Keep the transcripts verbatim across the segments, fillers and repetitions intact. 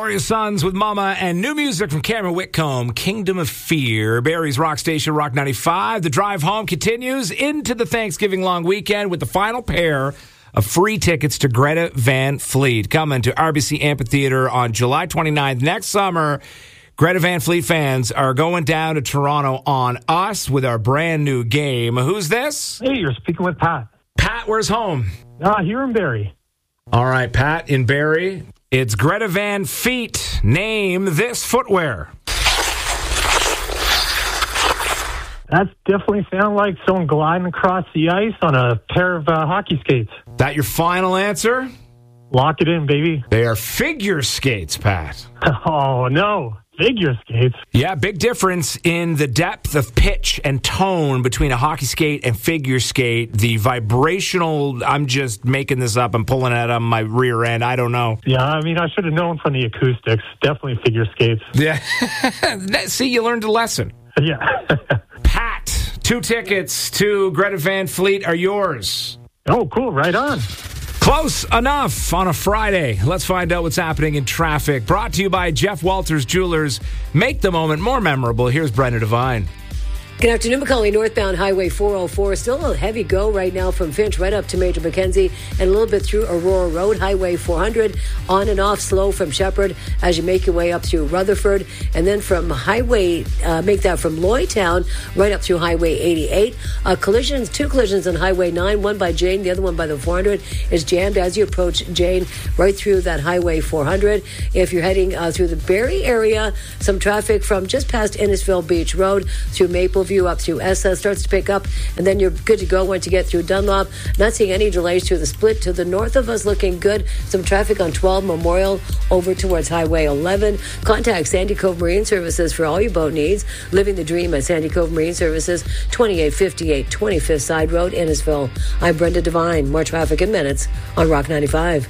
Glorious Sons with Mama, and new music from Cameron Whitcomb, Kingdom of Fear. Barrie's Rock Station, Rock ninety-five. The drive home continues into the Thanksgiving long weekend with the final pair of free tickets to Greta Van Fleet coming to R B C Amphitheater on July twenty-ninth next summer. Greta Van Fleet fans are going down to Toronto on us with our brand new game. Who's this? Hey, you're speaking with Pat. Pat, where's home? Ah, uh, here in Barrie. All right, Pat in Barrie. It's Greta Van Fleet. Name this footwear. That's definitely sound like someone gliding across the ice on a pair of uh, hockey skates. That your final answer? Lock it in, baby. They are figure skates, Pat. Oh, no. Figure skates. Yeah, big difference in the depth of pitch and tone between a hockey skate and figure skate. The vibrational, I'm just making this up. I'm pulling it on my rear end. I don't know. Yeah, I mean, I should have known from the acoustics. Definitely figure skates. Yeah. See, you learned a lesson. Yeah. Pat, two tickets to Greta Van Fleet are yours. Oh, cool. Right on. Close enough on a Friday. Let's find out what's happening in traffic. Brought to you by Jeff Walters Jewelers. Make the moment more memorable. Here's Brenna Devine. Good afternoon, Macaulay. Northbound Highway four oh four. Still a heavy go right now from Finch right up to Major Mackenzie and a little bit through Aurora Road. Highway four hundred on and off slow from Shepherd as you make your way up through Rutherford. And then from Highway, uh, make that from Lloydtown right up through Highway eighty-eight. Uh, collisions, two collisions on Highway nine, one by Jane, the other one by the four hundred is jammed as you approach Jane right through that Highway four hundred. If you're heading uh, through the Barrie area, some traffic from just past Innisfil Beach Road through Mapleview up through S S starts to pick up, and then you're good to go once you get through Dunlop. Not seeing any delays through the split to the north of us, looking good. Some traffic on twelve Memorial over towards Highway eleven. Contact Sandy Cove Marine Services for all your boat needs. Living the dream at Sandy Cove Marine Services, twenty-eight fifty-eight twenty-fifth Side Road, Innisfil. I'm Brenda Devine. More traffic in minutes on Rock ninety-five.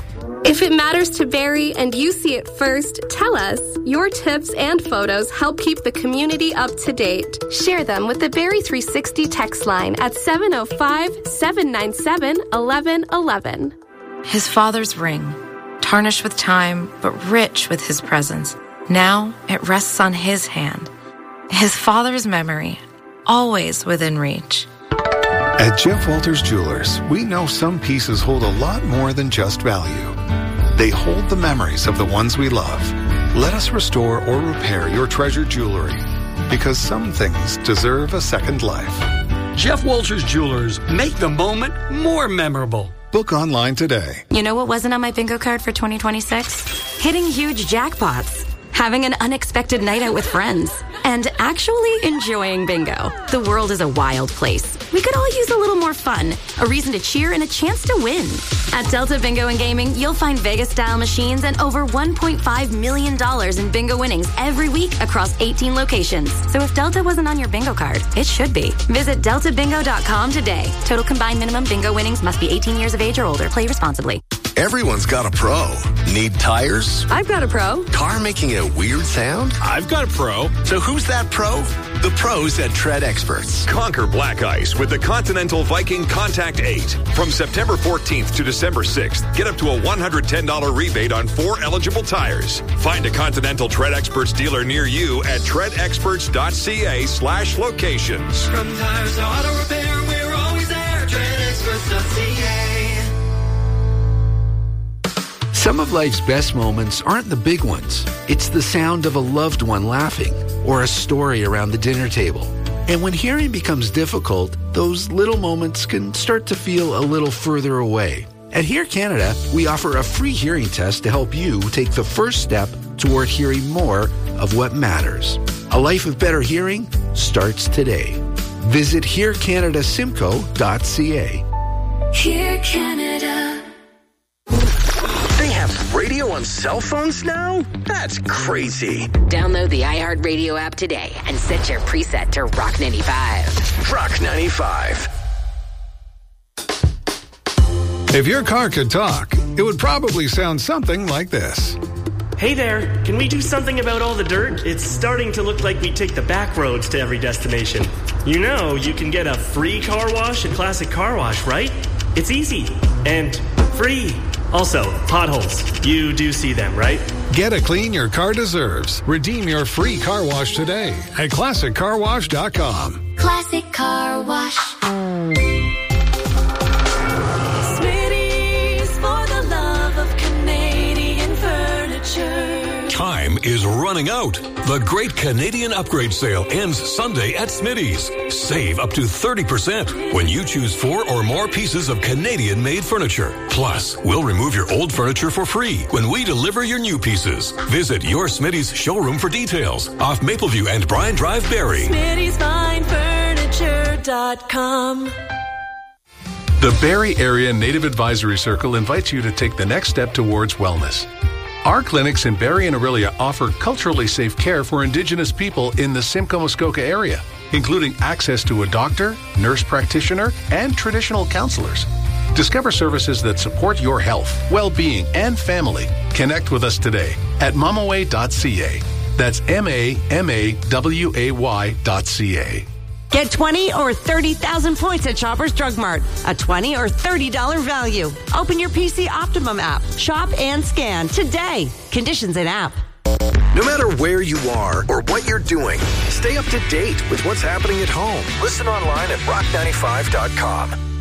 If it matters to Barrie and you see it first, tell us. Your tips and photos help keep the community up to date. Share them with the Barrie three sixty text line at seven oh five, seven nine seven, one one one one. His father's ring, tarnished with time but rich with his presence. Now it rests on his hand. His father's memory, always within reach. At Jeff Walters Jewelers, we know some pieces hold a lot more than just value. They hold the memories of the ones we love. Let us restore or repair your treasured jewelry, because some things deserve a second life. Jeff Walters Jewelers, make the moment more memorable. Book online today. You know what wasn't on my bingo card for twenty twenty-six? Hitting huge jackpots, having an unexpected night out with friends, and actually enjoying bingo. The world is a wild place. We could all use a little more fun, a reason to cheer, and a chance to win. At Delta Bingo and Gaming, you'll find Vegas-style machines and over one point five million dollars in bingo winnings every week across eighteen locations. So if Delta wasn't on your bingo card, it should be. Visit delta bingo dot com today. Total combined minimum bingo winnings must be eighteen years of age or older. Play responsibly. Everyone's got a pro. Need tires? I've got a pro. Car making a weird sound? I've got a pro. So who's that pro? The pros at Tread Experts. Conquer black ice with the Continental Viking Contact eight. From September fourteenth to December sixth, get up to a one hundred ten dollars rebate on four eligible tires. Find a Continental Tread Experts dealer near you at tread experts dot c a slash locations. From tires to auto repair, we're always there. tread experts dot c a. Some of life's best moments aren't the big ones. It's the sound of a loved one laughing or a story around the dinner table. And when hearing becomes difficult, those little moments can start to feel a little further away. At Hear Canada, we offer a free hearing test to help you take the first step toward hearing more of what matters. A life of better hearing starts today. Visit hear canada simcoe dot c a. Hear Canada. They have radio on cell phones now? That's crazy. Download the iHeartRadio app today and set your preset to Rock ninety-five. Rock ninety-five. If your car could talk, it would probably sound something like this. Hey there, can we do something about all the dirt? It's starting to look like we take the back roads to every destination. You know, you can get a free car wash at Classic Car Wash, right? It's easy and free. Also, potholes. You do see them, right? Get a clean your car deserves. Redeem your free car wash today at classic car wash dot com. Classic Car Wash. Smitty's for the love of Canadian furniture. Time is running out. The Great Canadian Upgrade Sale ends Sunday at Smitty's. Save up to thirty percent when you choose four or more pieces of Canadian-made furniture. Plus, we'll remove your old furniture for free when we deliver your new pieces. Visit your Smitty's showroom for details. Off Mapleview and Bryan Drive, Barrie. Smitty's Fine Furniture dot com. The Barrie Area Native Advisory Circle invites you to take the next step towards wellness. Our clinics in Barrie and Orillia offer culturally safe care for Indigenous people in the Simcoe-Muskoka area, including access to a doctor, nurse practitioner, and traditional counselors. Discover services that support your health, well-being, and family. Connect with us today at mamaway dot c a. That's M A M A W A Y dot C A. Get twenty or thirty thousand points at Shoppers Drug Mart. A twenty or thirty dollars value. Open your P C Optimum app. Shop and scan today. Conditions in app. No matter where you are or what you're doing, stay up to date with what's happening at home. Listen online at rock ninety-five dot com.